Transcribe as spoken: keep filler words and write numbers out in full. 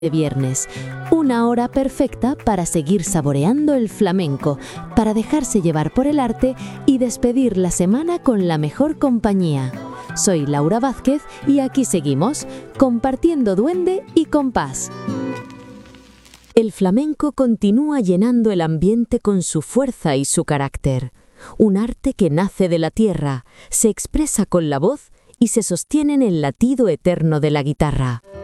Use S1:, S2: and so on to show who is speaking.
S1: de viernes, una hora perfecta para seguir saboreando el flamenco, para dejarse llevar por el arte y despedir la semana con la mejor compañía. Soy Laura Vázquez y aquí seguimos, compartiendo duende y compás. El flamenco continúa llenando el ambiente con su fuerza y su carácter. Un arte que nace de la tierra, se expresa con la voz y se sostiene en el latido eterno de la guitarra.